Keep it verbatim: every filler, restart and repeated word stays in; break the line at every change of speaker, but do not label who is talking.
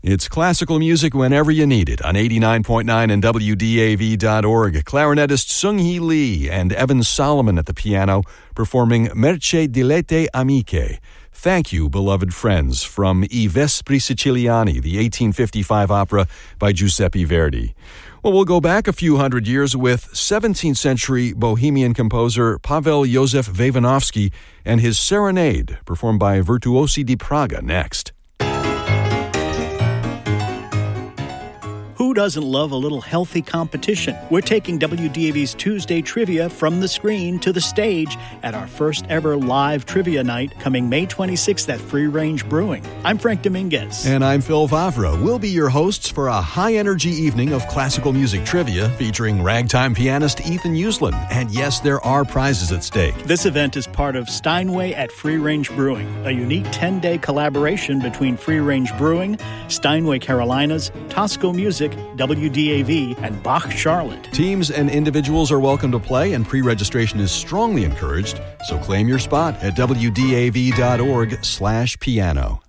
It's classical music whenever you need it on eighty-nine point nine and W D A V dot org. Clarinetist Sung-Hee Lee and Evan Solomon at the piano performing Merce dilette amiche. Thank you, beloved friends, from I Vespri Siciliani, the eighteen fifty-five opera by Giuseppe Verdi. Well, we'll go back a few hundred years with seventeenth century Bohemian composer Pavel Józef Vavinovsky and his Serenade, performed by Virtuosi di Praga next.
Who doesn't love a little healthy competition? We're taking W D A V's Tuesday Trivia from the screen to the stage at our first ever live trivia night coming May twenty-sixth at Free Range Brewing. I'm Frank Dominguez.
And I'm Phil Vavra. We'll be your hosts for a high-energy evening of classical music trivia featuring ragtime pianist Ethan Uslan. And yes, there are prizes at stake.
This event is part of Steinway at Free Range Brewing, a unique ten-day collaboration between Free Range Brewing, Steinway Carolinas, Tosco Music, W D A V, and Bach Charlotte.
Teams and individuals are welcome to play, and pre-registration is strongly encouraged, so claim your spot at W D A V dot org slash piano.